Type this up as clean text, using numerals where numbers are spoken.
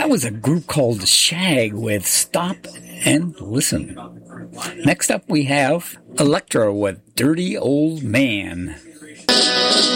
That was a group called Shag with Stop and Listen. Next up we have Electra with Dirty Old Man.